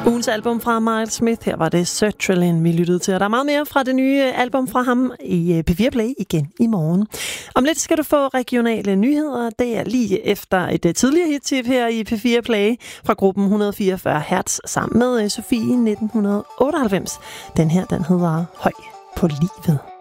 Ugens album fra Miles Smith, her var det Sertraline, vi lyttede til. Og der er meget mere fra det nye album fra ham i P4 Play igen i morgen. Om lidt skal du få regionale nyheder. Det er lige efter et tidligere hit-tip her i P4 Play fra gruppen 144 Hertz sammen med Sofie 1998. Den her, den hedder Høj på livet.